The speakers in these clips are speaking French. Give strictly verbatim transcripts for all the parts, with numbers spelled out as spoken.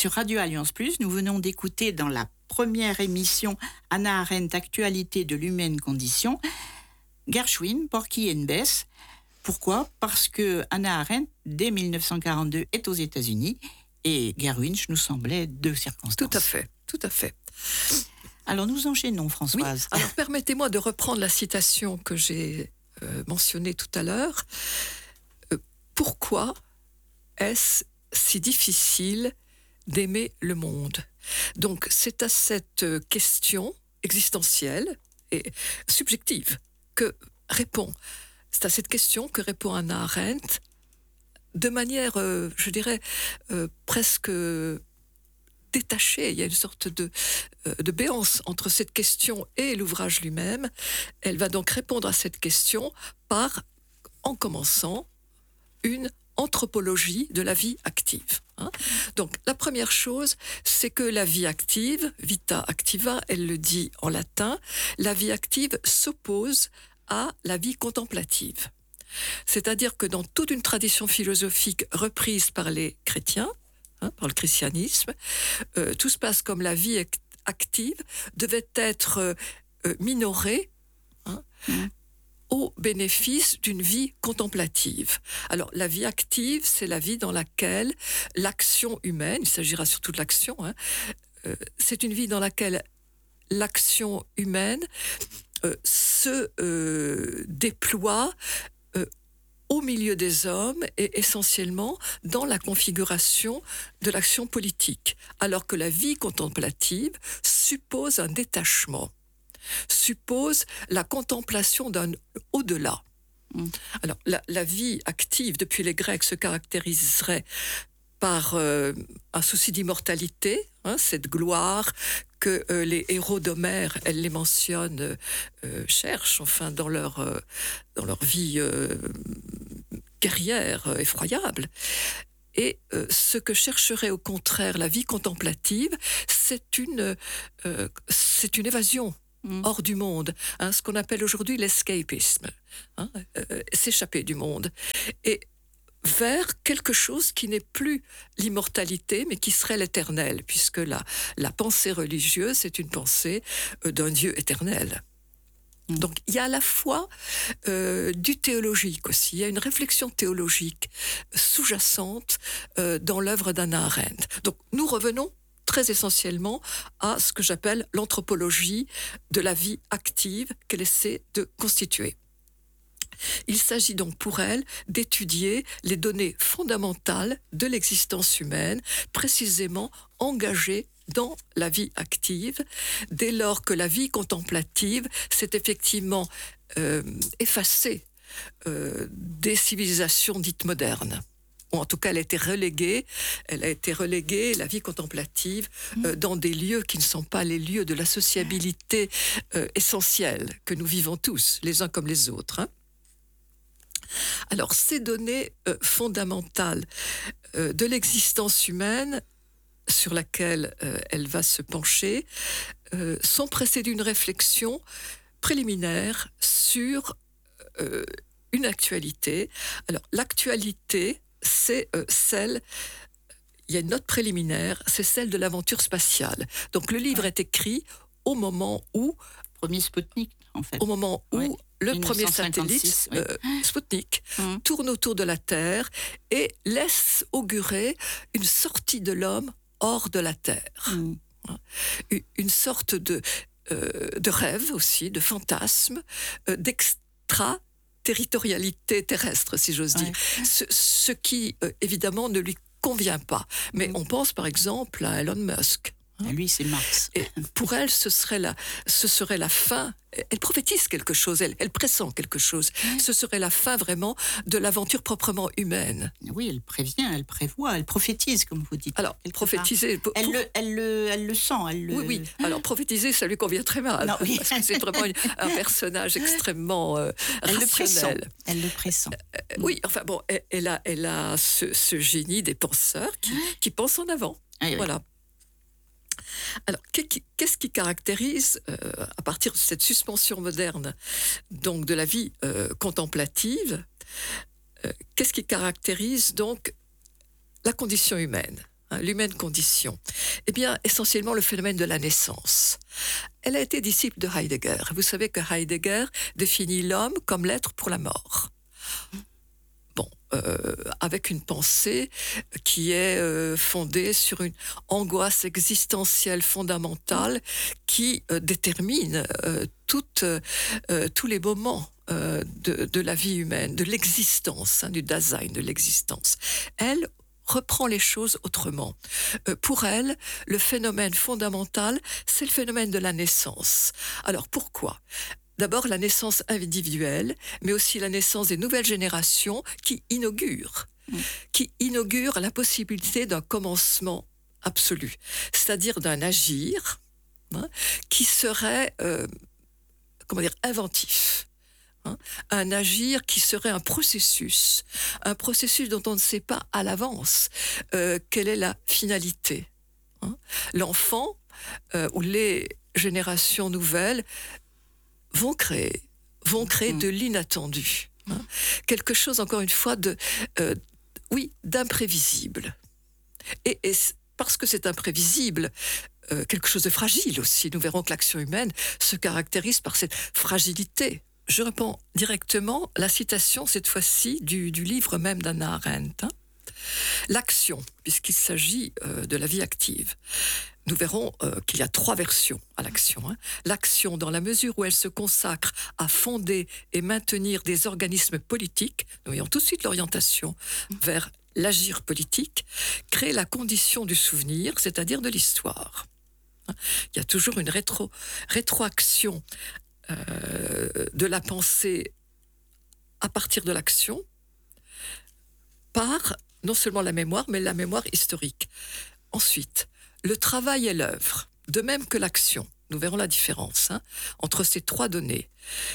sur Radio Alliance Plus. Nous venons d'écouter dans la première émission Hannah Arendt, Actualité de l'humaine condition, Gershwin, Porgy and Bess. Pourquoi ? Parce que Hannah Arendt, dès dix-neuf cent quarante-deux, est aux États-Unis et Gershwin nous semblait deux circonstances. Tout à fait, tout à fait. Alors nous enchaînons, Françoise. Oui, alors permettez-moi de reprendre la citation que j'ai euh, mentionnée tout à l'heure. Euh, pourquoi est-ce si difficile d'aimer le monde ? Donc c'est à cette question existentielle et subjective que répond, c'est à cette question que répond Hannah Arendt de manière, euh, je dirais, euh, presque détachée. Il y a une sorte de, euh, de béance entre cette question et l'ouvrage lui-même. Elle va donc répondre à cette question par, en commençant, une anthropologie de la vie active. Hein. Donc, la première chose, c'est que la vie active, vita activa, elle le dit en latin, la vie active s'oppose à la vie contemplative. C'est-à-dire que dans toute une tradition philosophique reprise par les chrétiens, hein, par le christianisme, euh, tout se passe comme la vie active devait être euh, minorée, hein, mmh. au bénéfice d'une vie contemplative. Alors, la vie active, c'est la vie dans laquelle l'action humaine, il s'agira surtout de l'action, hein, euh, c'est une vie dans laquelle l'action humaine euh, se euh, déploie euh, au milieu des hommes et essentiellement dans la configuration de l'action politique, alors que la vie contemplative suppose un détachement, suppose la contemplation d'un au-delà. Mmh. Alors, la, la vie active, depuis les Grecs, se caractériserait par euh, un souci d'immortalité, hein, cette gloire que euh, les héros d'Homère, elles les mentionnent, euh, cherchent, enfin, dans leur, euh, dans leur vie euh, guerrière euh, effroyable. Et euh, ce que chercherait au contraire la vie contemplative, c'est une, euh, c'est une évasion hors du monde, hein, ce qu'on appelle aujourd'hui l'escapisme, hein, euh, s'échapper du monde, et vers quelque chose qui n'est plus l'immortalité, mais qui serait l'éternel, puisque la, la pensée religieuse, c'est une pensée euh, d'un Dieu éternel. Mmh. Donc il y a à la fois euh, du théologique aussi, il y a une réflexion théologique sous-jacente euh, dans l'œuvre d'Hannah Arendt. Donc nous revenons très essentiellement à ce que j'appelle l'anthropologie de la vie active qu'elle essaie de constituer. Il s'agit donc pour elle d'étudier les données fondamentales de l'existence humaine, précisément engagées dans la vie active, dès lors que la vie contemplative s'est effectivement euh, effacée euh, des civilisations dites modernes. Ou en tout cas, elle a été reléguée, elle a été reléguée, la vie contemplative, euh, dans des lieux qui ne sont pas les lieux de la sociabilité euh, essentielle que nous vivons tous, les uns comme les autres. Hein. Alors, ces données euh, fondamentales euh, de l'existence humaine, sur laquelle euh, elle va se pencher, euh, sont précédées d'une réflexion préliminaire sur euh, une actualité. Alors, l'actualité, c'est euh, celle, il y a une note préliminaire, c'est celle de l'aventure spatiale. Donc le livre est écrit au moment où... Premier Sputnik, en fait. Au moment où ouais. le premier satellite, oui. euh, Sputnik, mmh. tourne autour de la Terre et laisse augurer une sortie de l'homme hors de la Terre. Mmh. Une sorte de, euh, de rêve aussi, de fantasme, euh, d'extra territorialité terrestre, si j'ose dire. Ouais. Ce, ce qui, euh, évidemment, ne lui convient pas. Mais mmh. on pense, par exemple, à Elon Musk. Hein. Lui, c'est Marx. Et pour elle, ce serait la, ce serait la fin. Elle prophétise quelque chose, elle, elle pressent quelque chose. Ouais. Ce serait la fin, vraiment, de l'aventure proprement humaine. Oui, elle prévient, elle prévoit, elle prophétise, comme vous dites. Alors, prophétiser... Pour, elle, pour... Le, elle, le, elle le sent. Elle le... Oui, oui. Alors, prophétiser, ça lui convient très mal. Non, oui. Parce que c'est vraiment une, un personnage extrêmement euh, elle rationnel. Le elle le pressent. Euh, euh, oui, enfin bon, elle, elle a, elle a ce, ce génie des penseurs qui, qui pensent en avant. Oui, voilà. Oui. Alors, qu'est-ce qui caractérise, euh, à partir de cette suspension moderne, donc de la vie euh, contemplative, euh, qu'est-ce qui caractérise donc la condition humaine, hein, l'humaine condition? Eh bien, essentiellement le phénomène de la naissance. Elle a été disciple de Heidegger. Vous savez que Heidegger définit l'homme comme l'être pour la mort. Bon, euh, avec une pensée qui est euh, fondée sur une angoisse existentielle fondamentale qui euh, détermine euh, toutes, euh, tous les moments euh, de, de la vie humaine, de l'existence, hein, du Dasein, de l'existence. Elle reprend les choses autrement. Euh, pour elle, le phénomène fondamental, c'est le phénomène de la naissance. Alors pourquoi ? D'abord la naissance individuelle, mais aussi la naissance des nouvelles générations qui inaugurent, mmh. qui inaugurent la possibilité d'un commencement absolu, c'est-à-dire d'un agir hein, qui serait, euh, comment dire, inventif. Hein, un agir qui serait un processus, un processus dont on ne sait pas à l'avance euh, quelle est la finalité. Hein. L'enfant euh, ou les générations nouvelles vont créer, vont créer mmh. de l'inattendu. Hein. Quelque chose, encore une fois, de, euh, oui, d'imprévisible. Et, et parce que c'est imprévisible, euh, quelque chose de fragile aussi. Nous verrons que l'action humaine se caractérise par cette fragilité. Je réponds directement la citation, cette fois-ci, du, du livre même d'Hannah Arendt. Hein. L'action, puisqu'il s'agit euh, de la vie active. Nous verrons euh, qu'il y a trois versions à l'action. Hein. L'action, dans la mesure où elle se consacre à fonder et maintenir des organismes politiques, nous voyons tout de suite l'orientation vers l'agir politique, crée la condition du souvenir, c'est-à-dire de l'histoire. Hein. Il y a toujours une rétro, rétroaction euh, de la pensée à partir de l'action par non seulement la mémoire, mais la mémoire historique. Ensuite, le travail et l'œuvre, de même que l'action. Nous verrons la différence hein, entre ces trois données.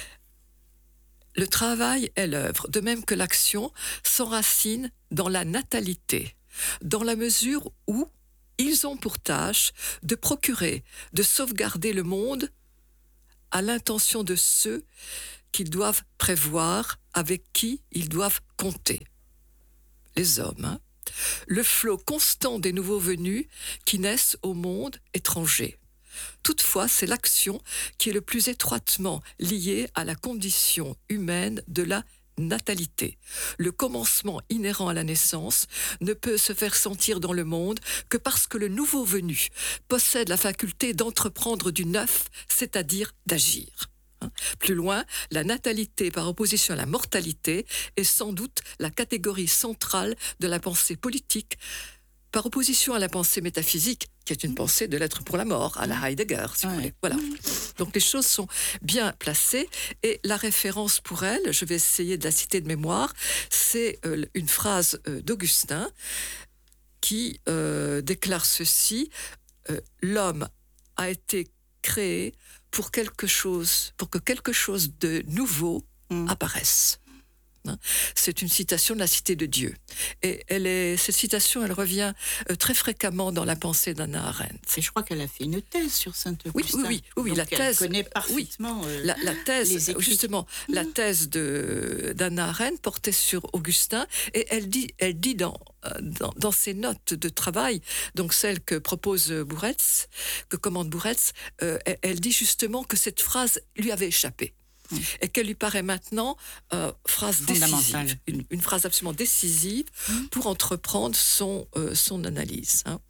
Le travail et l'œuvre, de même que l'action, s'enracinent dans la natalité, dans la mesure où ils ont pour tâche de procurer, de sauvegarder le monde à l'intention de ceux qu'ils doivent prévoir, avec qui ils doivent compter. Les hommes, hein. Le flot constant des nouveaux venus qui naissent au monde étranger. Toutefois, c'est l'action qui est le plus étroitement liée à la condition humaine de la natalité. Le commencement inhérent à la naissance ne peut se faire sentir dans le monde que parce que le nouveau venu possède la faculté d'entreprendre du neuf, c'est-à-dire d'agir. Plus loin, la natalité par opposition à la mortalité est sans doute la catégorie centrale de la pensée politique, par opposition à la pensée métaphysique, qui est une pensée de l'être pour la mort, à la Heidegger, si vous voulez. Voilà. Donc les choses sont bien placées, et la référence pour elle, je vais essayer de la citer de mémoire, c'est euh, une phrase euh, d'Augustin qui euh, déclare ceci, euh, « L'homme a été créé pour quelque chose, pour que quelque chose de nouveau mmh. apparaisse. » C'est une citation de la Cité de Dieu. Et elle est, cette citation, elle revient euh, très fréquemment dans la pensée d'Hannah Arendt. Et je crois qu'elle a fait une thèse sur Saint-Augustin. Oui, oui, oui, oui, oui la thèse. Elle connaît parfaitement. Oui, euh, la, la thèse, les écrits. justement, mmh. la thèse de d'Hannah Arendt portait sur Augustin, et elle dit, elle dit dans, dans dans ses notes de travail, donc celles que propose Bouretz, que commande Bouretz, euh, elle, elle dit justement que cette phrase lui avait échappé. Mmh. Et qu'elle lui paraît maintenant euh, phrase décisive, une, une phrase absolument décisive mmh. pour entreprendre son, euh, son analyse. Hein.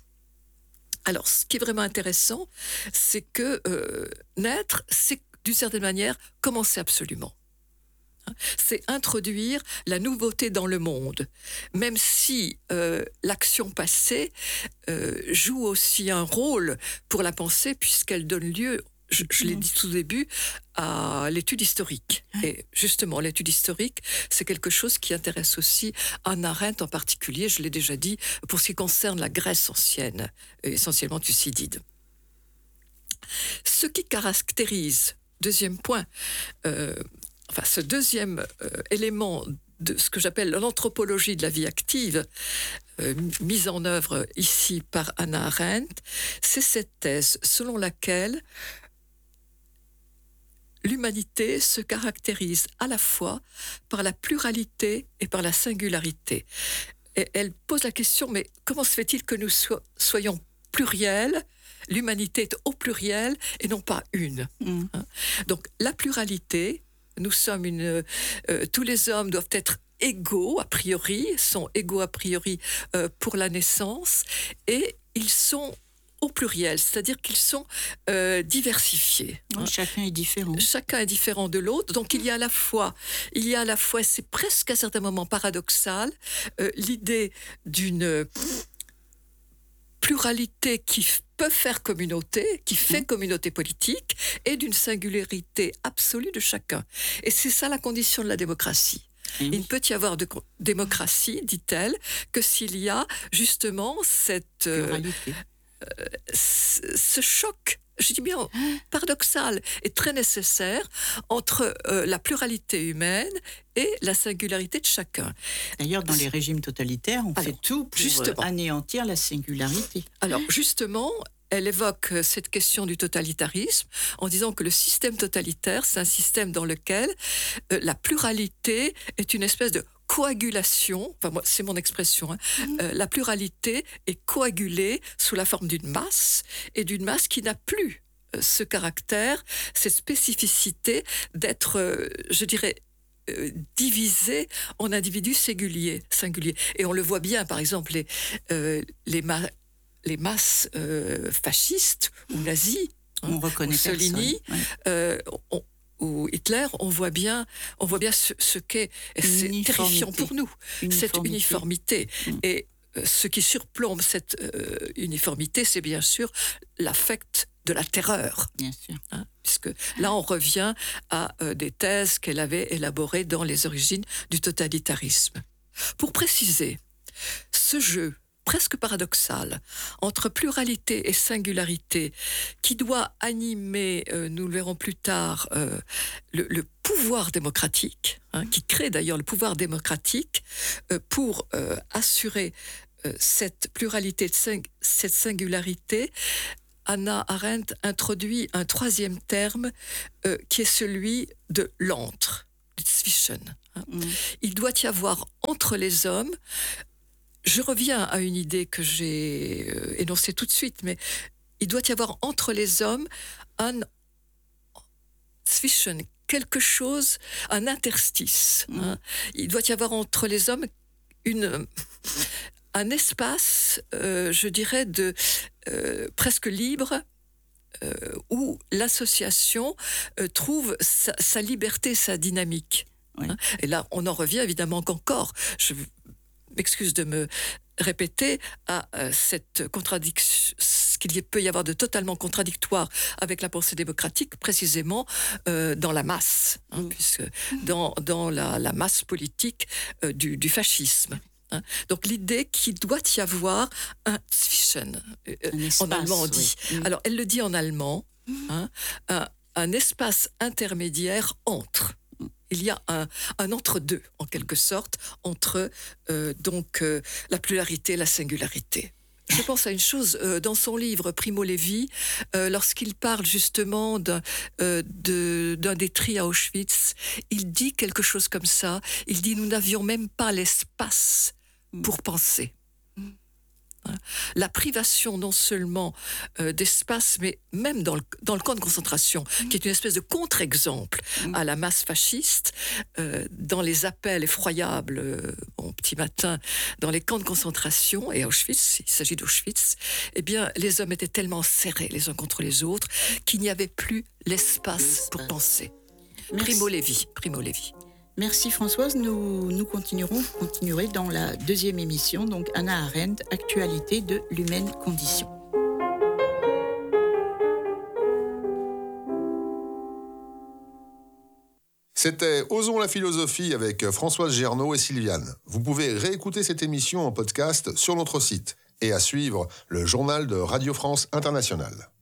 Alors, ce qui est vraiment intéressant, c'est que euh, naître, c'est d'une certaine manière commencer absolument. C'est introduire la nouveauté dans le monde, même si euh, l'action passée euh, joue aussi un rôle pour la pensée, puisqu'elle donne lieu, Je, je l'ai dit tout au début, à l'étude historique. Et justement, l'étude historique, c'est quelque chose qui intéresse aussi Hannah Arendt en particulier, je l'ai déjà dit, pour ce qui concerne la Grèce ancienne, essentiellement Thucydide. Ce qui caractérise, deuxième point, euh, enfin ce deuxième euh, élément de ce que j'appelle l'anthropologie de la vie active, euh, mise en œuvre ici par Hannah Arendt, c'est cette thèse selon laquelle l'humanité se caractérise à la fois par la pluralité et par la singularité. et elle pose la question, mais comment se fait-il que nous so- soyons pluriels ? L'humanité est au pluriel et non pas une. Mm. Hein. Donc la pluralité, nous sommes une... Euh, tous les hommes doivent être égaux a priori, sont égaux a priori euh, pour la naissance, et ils sont au pluriel, c'est-à-dire qu'ils sont euh, diversifiés. Hein. Chacun est différent. Chacun est différent de l'autre, donc il y a à la fois, il y a à la fois, c'est presque à certains moments paradoxal, euh, l'idée d'une pluralité qui f- peut faire communauté, qui fait communauté politique, et d'une singularité absolue de chacun. Et c'est ça la condition de la démocratie. Et Il oui. ne peut y avoir de co- démocratie, dit-elle, que s'il y a justement cette, euh, Pluralité. ce ce choc, je dis bien paradoxal et très nécessaire, entre euh, la pluralité humaine et la singularité de chacun. D'ailleurs, dans les régimes totalitaires, on Alors, fait tout pour justement. euh, anéantir la singularité. Alors justement, elle évoque cette question du totalitarisme en disant que le système totalitaire, c'est un système dans lequel euh, la pluralité est une espèce de coagulation, enfin moi, c'est mon expression, hein, Mhm. euh, la pluralité est coagulée sous la forme d'une masse, et d'une masse qui n'a plus euh, ce caractère, cette spécificité d'être, euh, je dirais, euh, divisée en individus singuliers, singuliers. Et on le voit bien, par exemple, les, euh, les, ma- les masses euh, fascistes ou nazies, hein, On reconnaît Mussolini, personne. Ouais. euh, on- ou Hitler, on voit bien, on voit bien ce, ce qu'est, et Une c'est uniformité. terrifiant pour nous, cette Uniformité. uniformité. Mm. Et euh, ce qui surplombe cette euh, uniformité, c'est bien sûr l'affect de la terreur. Bien sûr. Hein, puisque là, on revient à euh, des thèses qu'elle avait élaborées dans les origines du totalitarisme. Pour préciser, ce jeu presque paradoxal entre pluralité et singularité qui doit animer, euh, nous le verrons plus tard, euh, le, le pouvoir démocratique, hein, qui crée d'ailleurs le pouvoir démocratique euh, pour euh, assurer euh, cette pluralité, de sing- cette singularité. Hannah Arendt introduit un troisième terme euh, qui est celui de l'entre, du zwischen. Hein. Mm. Il doit y avoir entre les hommes, je reviens à une idée que j'ai euh, énoncée tout de suite, mais il doit y avoir entre les hommes un zwischen, quelque chose, un interstice. Mm. Hein. Il doit y avoir entre les hommes une, un espace, euh, je dirais, de, euh, presque libre, euh, où l'association euh, trouve sa, sa liberté, sa dynamique. Oui. Hein. Et là, on en revient évidemment qu'encore, je m'excuse de me répéter, à euh, cette contradiction, ce qu'il y peut y avoir de totalement contradictoire avec la pensée démocratique, précisément euh, dans la masse, hein, Mm. puisque dans, dans la, la masse politique euh, du, du fascisme. Hein. Donc l'idée qu'il doit y avoir un zwischen, euh, Un espace, en allemand on dit. oui. Mm. Alors elle le dit en allemand, hein, un, un espace intermédiaire entre. Il y a un, un entre-deux, en quelque sorte, entre euh, donc euh, la pluralité et la singularité. Je pense à une chose, euh, dans son livre Primo Levi, euh, lorsqu'il parle justement d'un, euh, de, d'un des tris à Auschwitz, il dit quelque chose comme ça. Il dit « Nous n'avions même pas l'espace pour penser ». La privation non seulement euh, d'espace, mais même dans le, dans le camp de concentration, qui est une espèce de contre-exemple à la masse fasciste, euh, dans les appels effroyables, euh, bon, petit matin, dans les camps de concentration, et Auschwitz, il s'agit d'Auschwitz, eh bien, les hommes étaient tellement serrés les uns contre les autres qu'il n'y avait plus l'espace, l'espace. pour penser. Merci. Primo Levi, Primo Levi. Merci Françoise, nous, nous continuerons, continuerez dans la deuxième émission, donc Hannah Arendt, Actualité de l'humaine condition. C'était Osons la philosophie avec Françoise Gernaud et Sylviane. Vous pouvez réécouter cette émission en podcast sur notre site et à suivre le journal de Radio France Internationale.